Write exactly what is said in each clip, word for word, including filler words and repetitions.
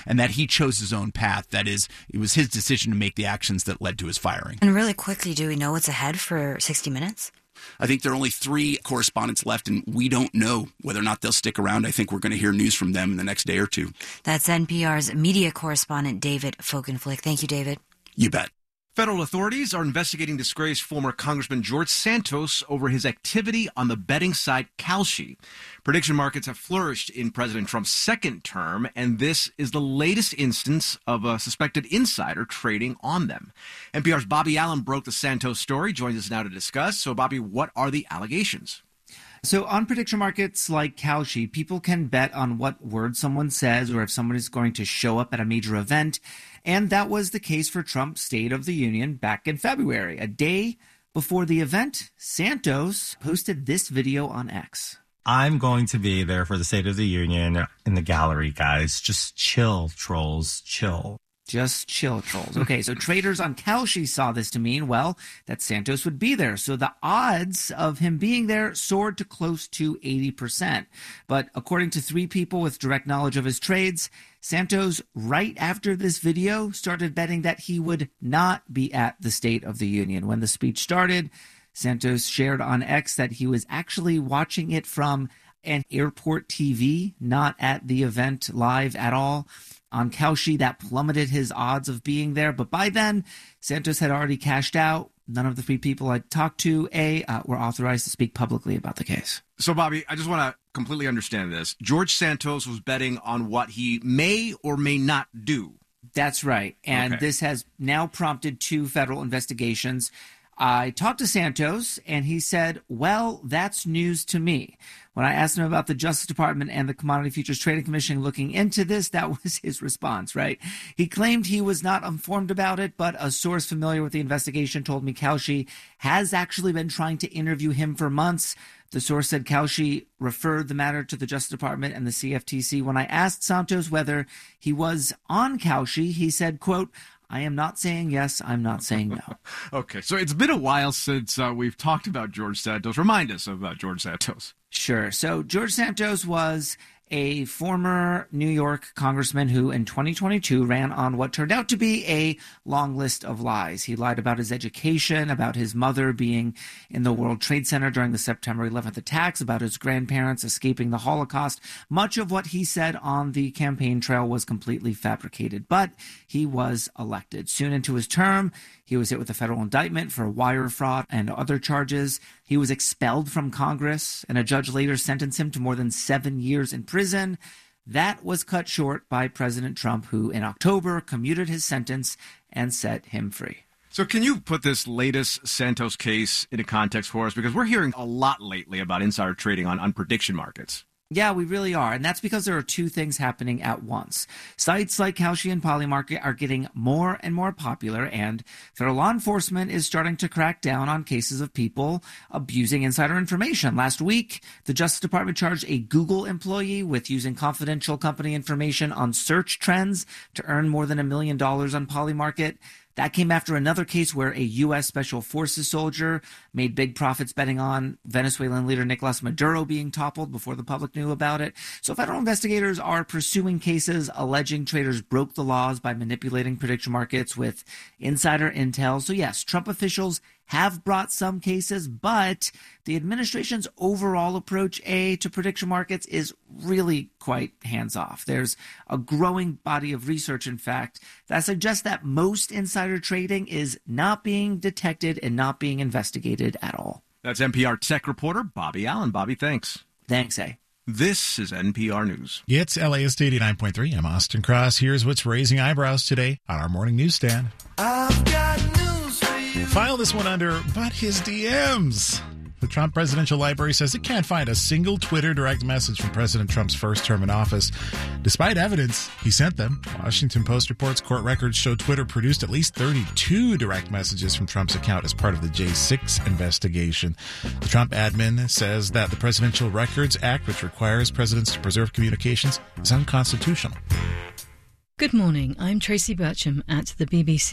and that he chose his own path. That is, it was his decision to make the actions that led to his firing. And really quickly, do we know what's ahead for sixty minutes? I think there are only three correspondents left, and we don't know whether or not they'll stick around. I think we're going to hear news from them in the next day or two. That's N P R's media correspondent, David Folkenflik. Thank you, David. You bet. Federal authorities are investigating disgraced former Congressman George Santos over his activity on the betting site Kalshi. Prediction markets have flourished in President Trump's second term, and this is the latest instance of a suspected insider trading on them. N P R's Bobby Allen broke the Santos story, joins us now to discuss. So, Bobby, what are the allegations? So on prediction markets like Kalshi, people can bet on what word someone says or if someone is going to show up at a major event. And that was the case for Trump's State of the Union back in February. A day before the event, Santos posted this video on X. I'm going to be there for the State of the Union in the gallery, guys. Just chill, trolls, chill. Just chill, trolls. Okay, so traders on Kalshi saw this to mean, well, that Santos would be there. So the odds of him being there soared to close to eighty percent. But according to three people with direct knowledge of his trades, Santos, right after this video, started betting that he would not be at the State of the Union. When the speech started, Santos shared on X that he was actually watching it from an airport T V, not at the event live at all. On Kalshi, that plummeted his odds of being there. But by then, Santos had already cashed out. None of the three people I talked to, A, uh, were authorized to speak publicly about the case. So, Bobby, I just want to completely understand this. George Santos was betting on what he may or may not do. That's right. And Okay. this has now prompted two federal investigations. I talked to Santos, and he said, well, that's news to me. When I asked him about the Justice Department and the Commodity Futures Trading Commission looking into this, that was his response, right? He claimed he was not informed about it, but a source familiar with the investigation told me Kalshi has actually been trying to interview him for months. The source said Kalshi referred the matter to the Justice Department and the C F T C. When I asked Santos whether he was on Kalshi, he said, quote, I am not saying yes, I'm not saying no. Okay, so it's been a while since uh, we've talked about George Santos. Remind us about George Santos. Sure. So George Santos was a former New York congressman who in twenty twenty-two ran on what turned out to be a long list of lies. He lied about his education, about his mother being in the World Trade Center during the September eleventh attacks, about his grandparents escaping the Holocaust. Much of what he said on the campaign trail was completely fabricated, but he was elected. Soon into his term, he was hit with a federal indictment for wire fraud and other charges. He was expelled from Congress, and a judge later sentenced him to more than seven years in prison. That was cut short by President Trump, who in October commuted his sentence and set him free. So can you put this latest Santos case into context for us? Because we're hearing a lot lately about insider trading on, on prediction markets. Yeah, we really are. And that's because there are two things happening at once. Sites like Kalshi and Polymarket are getting more and more popular, and federal law enforcement is starting to crack down on cases of people abusing insider information. Last week, the Justice Department charged a Google employee with using confidential company information on search trends to earn more than a million dollars on Polymarket. That came after another case where a U S Special Forces soldier made big profits betting on Venezuelan leader Nicolas Maduro being toppled before the public knew about it. So federal investigators are pursuing cases alleging traders broke the laws by manipulating prediction markets with insider intel. So yes, Trump officials have brought some cases, but the administration's overall approach, A, to prediction markets is really quite hands-off. There's a growing body of research, in fact, that suggests that most insider trading is not being detected and not being investigated at all. That's N P R tech reporter Bobby Allen. Bobby, thanks. Thanks, A. This is N P R News. It's L A S D eighty-nine point three. I'm Austin Cross. Here's what's raising eyebrows today on our morning newsstand. I've got news for you. File this one under, but his D Ms. The Trump Presidential Library says it can't find a single Twitter direct message from President Trump's first term in office, despite evidence he sent them. Washington Post reports court records show Twitter produced at least thirty-two direct messages from Trump's account as part of the J six investigation. The Trump admin says that the Presidential Records Act, which requires presidents to preserve communications, is unconstitutional. Good morning. I'm Tracy Bircham at the B B C.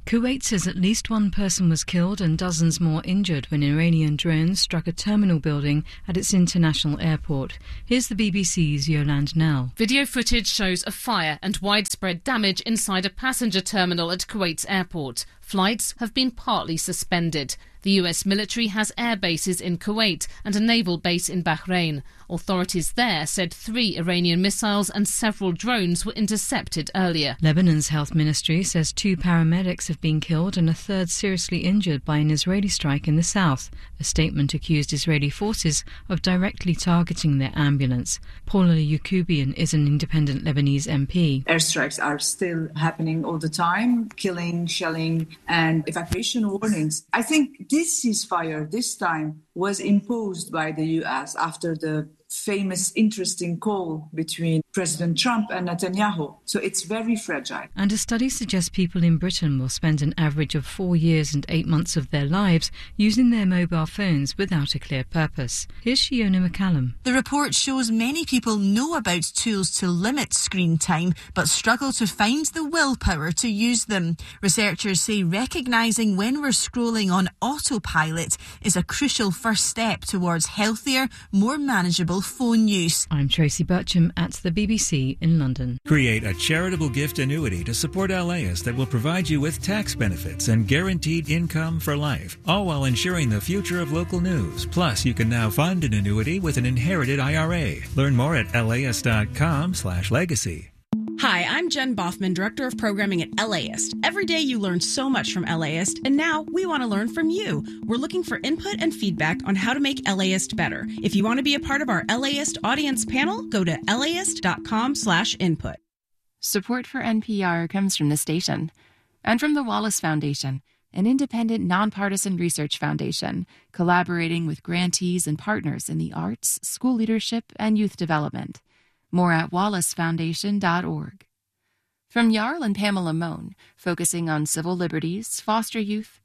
Kuwait says at least one person was killed and dozens more injured when Iranian drones struck a terminal building at its international airport. Here's the B B C's Yolande Nell. Video footage shows a fire and widespread damage inside a passenger terminal at Kuwait's airport. Flights have been partly suspended. The U S military has air bases in Kuwait and a naval base in Bahrain. Authorities there said three Iranian missiles and several drones were intercepted earlier. Lebanon's health ministry says two paramedics have been killed and a third seriously injured by an Israeli strike in the south. A statement accused Israeli forces of directly targeting their ambulance. Paula Yacoubian is an independent Lebanese M P. Airstrikes are still happening all the time, killing, shelling, and evacuation warnings. I think this ceasefire this time was imposed by the U S after the famous interesting call between President Trump and Netanyahu. So it's very fragile. And a study suggests people in Britain will spend an average of four years and eight months of their lives using their mobile phones without a clear purpose. Here's Shiona McCallum. The report shows many people know about tools to limit screen time but struggle to find the willpower to use them. Researchers say recognising when we're scrolling on autopilot is a crucial first step towards healthier, more manageable phone use. I'm Tracy Bircham at the B B C in London. Create a charitable gift annuity to support LAist that will provide you with tax benefits and guaranteed income for life, all while ensuring the future of local news. Plus, you can now fund an annuity with an inherited I R A. Learn more at laist.com slash legacy. Hi, I'm Jen Boffman, Director of Programming at LAist. Every day you learn so much from LAist, and now we want to learn from you. We're looking for input and feedback on how to make LAist better. If you want to be a part of our LAist audience panel, go to laist.com slash input. Support for N P R comes from the station and from the Wallace Foundation, an independent, nonpartisan research foundation collaborating with grantees and partners in the arts, school leadership, and youth development. More at wallace foundation dot org. From Jarl and Pamela Mohn, focusing on civil liberties, foster youth,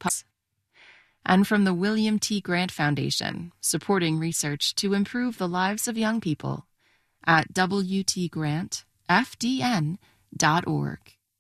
and from the William T. Grant Foundation, supporting research to improve the lives of young people, at w t grant f d n dot org.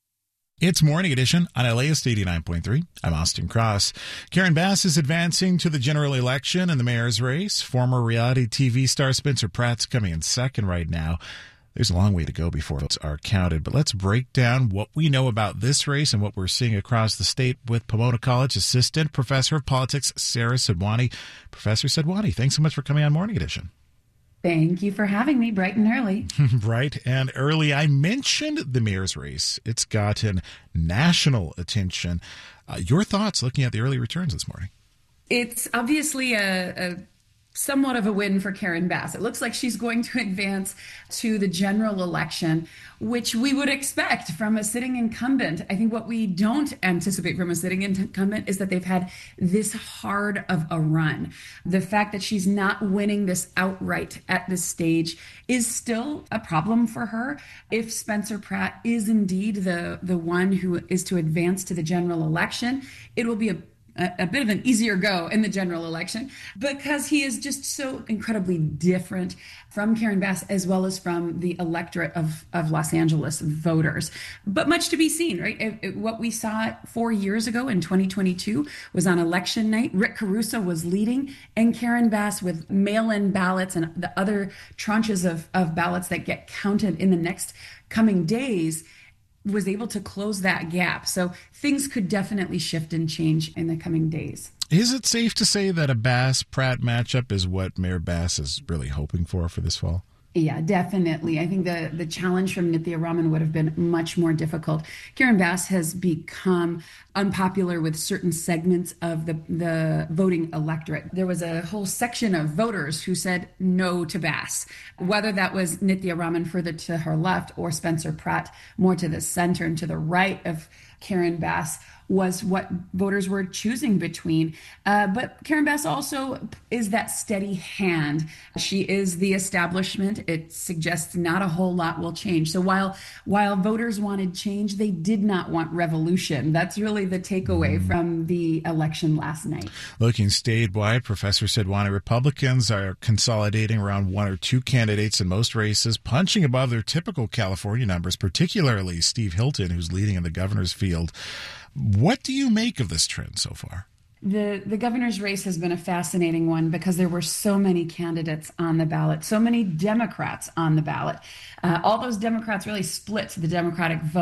It's Morning Edition on LAist eighty-nine point three. I'm Austin Cross. Karen Bass is advancing to the general election and the mayor's race. Former reality T V star Spencer Pratt's coming in second right now. There's a long way to go before votes are counted, but let's break down what we know about this race and what we're seeing across the state with Pomona College Assistant Professor of Politics, Sarah Sadwani. Professor Sadwani, thanks so much for coming on Morning Edition. Thank you for having me bright and early. Bright and early. I mentioned the mayor's race. It's gotten national attention. Uh, your thoughts looking at the early returns this morning? It's obviously a, a somewhat of a win for Karen Bass. It looks like she's going to advance to the general election, which we would expect from a sitting incumbent. I think what we don't anticipate from a sitting incumbent is that they've had this hard of a run. The fact that she's not winning this outright at this stage is still a problem for her. If Spencer Pratt is indeed the, the one who is to advance to the general election, it will be a a bit of an easier go in the general election because he is just so incredibly different from Karen Bass as well as from the electorate of, of Los Angeles voters. But much to be seen, right? It, it, what we saw four years ago in twenty twenty-two was on election night. Rick Caruso was leading and Karen Bass with mail-in ballots and the other tranches of, of ballots that get counted in the next coming days was able to close that gap. So things could definitely shift and change in the coming days. Is it safe to say that a Bass-Pratt matchup is what Mayor Bass is really hoping for for this fall? Yeah, definitely. I think the, the challenge from Nithya Raman would have been much more difficult. Karen Bass has become unpopular with certain segments of the, the voting electorate. There was a whole section of voters who said no to Bass, whether that was Nithya Raman further to her left or Spencer Pratt more to the center and to the right of Karen Bass was what voters were choosing between. Uh, but Karen Bass also is that steady hand. She is the establishment. It suggests not a whole lot will change. So while while voters wanted change, they did not want revolution. That's really the takeaway from the election last night. Looking statewide, Professor Sadwani, Republicans are consolidating around one or two candidates in most races, punching above their typical California numbers, particularly Steve Hilton, who's leading in the governor's field. What do you make of this trend so far? The the governor's race has been a fascinating one because there were so many candidates on the ballot, so many Democrats on the ballot. Uh, all those Democrats really split the Democratic vote.